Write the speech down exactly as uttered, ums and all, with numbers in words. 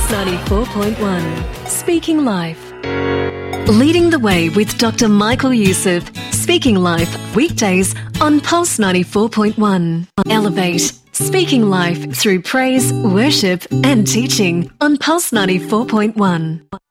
Pulse ninety-four point one. Speaking Life. Leading the way with Doctor Michael Youssef. Speaking Life, weekdays on Pulse ninety-four point one. Elevate. Speaking Life through praise, worship and teaching on Pulse ninety-four point one.